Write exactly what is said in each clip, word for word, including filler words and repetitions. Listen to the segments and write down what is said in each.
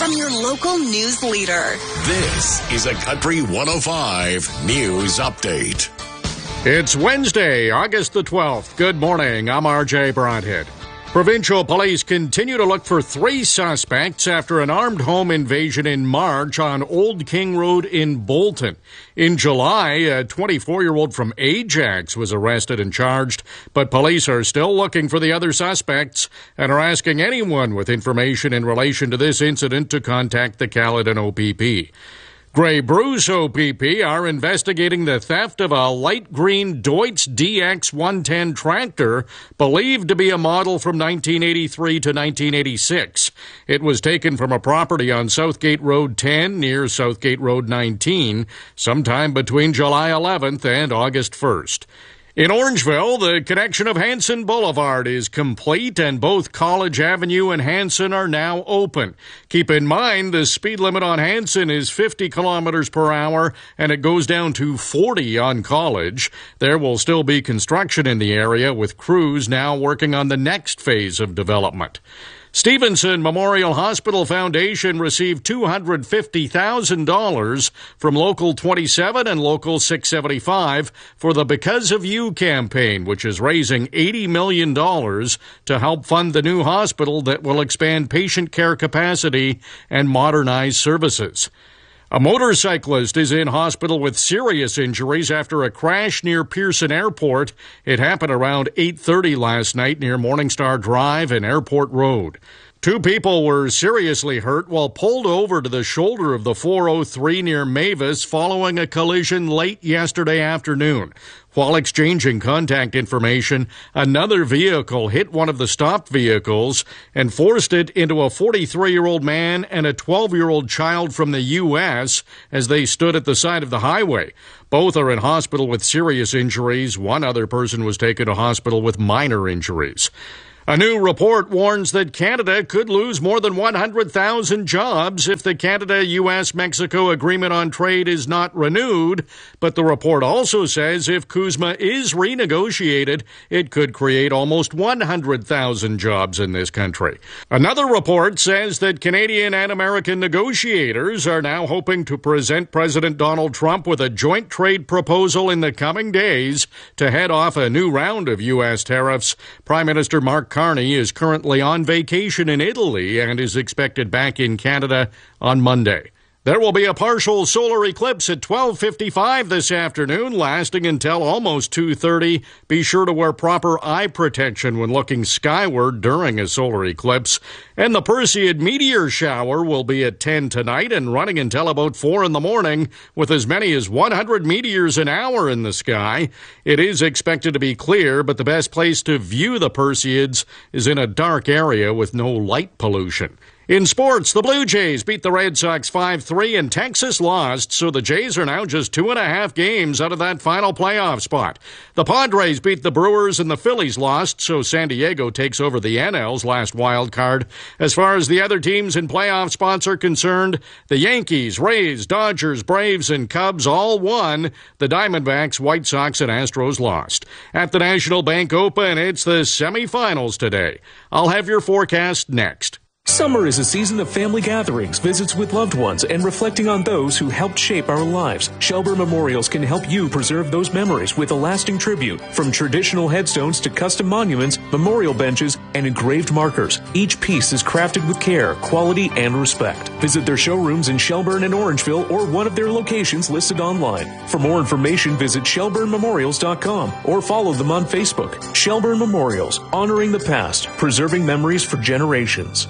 from your local news leader. This is a Country one oh five News Update. It's Wednesday, August the twelfth. Good morning. I'm R J Broadhead. Provincial police continue to look for three suspects after an armed home invasion in March on Old King Road in Bolton. In July, a twenty-four-year-old from Ajax was arrested and charged, but police are still looking for the other suspects and are asking anyone with information in relation to this incident to contact the Caledon O P P. Grey Bruce O P P are investigating the theft of a light green Deutz D X one ten tractor believed to be a model from nineteen eighty-three to nineteen eighty-six. It was taken from a property on Southgate Road ten near Southgate Road nineteen sometime between July eleventh and August first. In Orangeville, the connection of Hanson Boulevard is complete and both College Avenue and Hanson are now open. Keep in mind the speed limit on Hanson is fifty kilometers per hour and it goes down to forty on College. There will still be construction in the area with crews now working on the next phase of development. Stevenson Memorial Hospital Foundation received two hundred fifty thousand dollars from Local twenty-seven and Local six seventy-five for the Because of You campaign, which is raising eighty million dollars to help fund the new hospital that will expand patient care capacity and modernize services. A motorcyclist is in hospital with serious injuries after a crash near Pearson Airport. It happened around eight thirty last night near Morningstar Drive and Airport Road. Two people were seriously hurt while pulled over to the shoulder of the four oh three near Mavis following a collision late yesterday afternoon. While exchanging contact information, another vehicle hit one of the stopped vehicles and forced it into a forty-three-year-old man and a twelve-year-old child from the U S as they stood at the side of the highway. Both are in hospital with serious injuries. One other person was taken to hospital with minor injuries. A new report warns that Canada could lose more than one hundred thousand jobs if the Canada-U S Mexico Agreement on Trade is not renewed. But the report also says if CUSMA is renegotiated, it could create almost one hundred thousand jobs in this country. Another report says that Canadian and American negotiators are now hoping to present President Donald Trump with a joint trade proposal in the coming days to head off a new round of U S tariffs. Prime Minister Mark Carney is currently on vacation in Italy and is expected back in Canada on Monday. There will be a partial solar eclipse at twelve fifty-five this afternoon, lasting until almost two thirty. Be sure to wear proper eye protection when looking skyward during a solar eclipse. And the Perseid meteor shower will be at ten tonight and running until about four in the morning, with as many as one hundred meteors an hour in the sky. It is expected to be clear, but the best place to view the Perseids is in a dark area with no light pollution. In sports, the Blue Jays beat the Red Sox five three and Texas lost, so the Jays are now just two and a half games out of that final playoff spot. The Padres beat the Brewers and the Phillies lost, so San Diego takes over the N L's last wild card. As far as the other teams in playoff spots are concerned, the Yankees, Rays, Dodgers, Braves, and Cubs all won. The Diamondbacks, White Sox, and Astros lost. At the National Bank Open, it's the semifinals today. I'll have your forecast next. Summer is a season of family gatherings, visits with loved ones, and reflecting on those who helped shape our lives. Shelburne Memorials can help you preserve those memories with a lasting tribute. From traditional headstones to custom monuments, memorial benches, and engraved markers, each piece is crafted with care, quality, and respect. Visit their showrooms in Shelburne and Orangeville or one of their locations listed online. For more information, visit shelburne memorials dot com or follow them on Facebook. Shelburne Memorials, honoring the past, preserving memories for generations.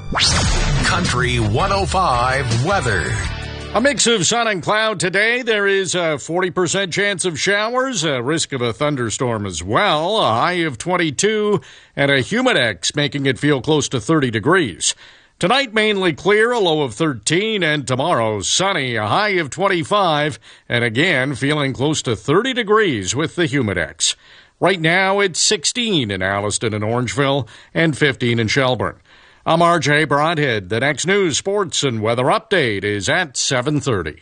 Country one oh five weather. A mix of sun and cloud today. There is a forty percent chance of showers, a risk of a thunderstorm as well, a high of twenty-two, and a humidex making it feel close to thirty degrees. Tonight, mainly clear, a low of thirteen, and tomorrow, sunny, a high of twenty-five, and again, feeling close to thirty degrees with the humidex. Right now, it's sixteen in Alliston and Orangeville, and fifteen in Shelburne. I'm R J Broadhead. The next news, sports, and weather update is at seven thirty.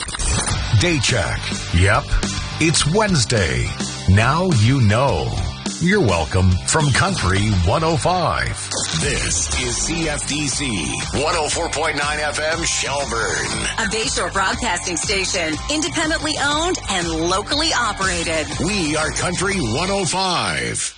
Day check. Yep, it's Wednesday. Now you know. You're welcome from Country one oh five. This is C F D C one oh four point nine F M Shelburne. A Bayshore broadcasting station, independently owned and locally operated. We are Country one oh five.